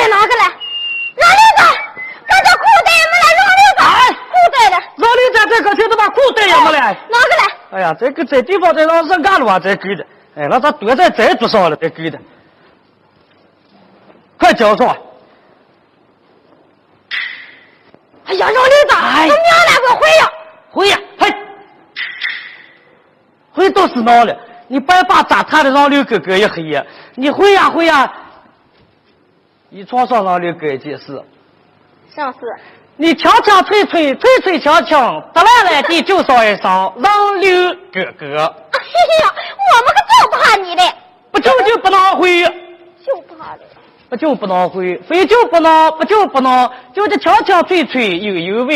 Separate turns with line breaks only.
袋拿过来，让刘子，看这裤袋没来，让刘子，裤袋的，
让刘子这个现在把裤袋也没来，
拿过来。
哎呀，这个这地方得让人干了吧，这给的，哎，那他多在这多少了，这给的，快交上。
哎呀，让刘子，我娘来我回呀，
回呀，嘿，回都是闹了，你白把砸他的让刘哥哥也黑呀，你回呀回呀，一床上让刘哥一件事，
像是。
你敲敲吹吹，吹吹敲敲，得来的就上一声，让刘哥哥。
哎呀，我们可就怕你嘞！
不就不能回，
就怕嘞。
不就不能回，非就不能，不就不能，就这敲敲吹吹，有味。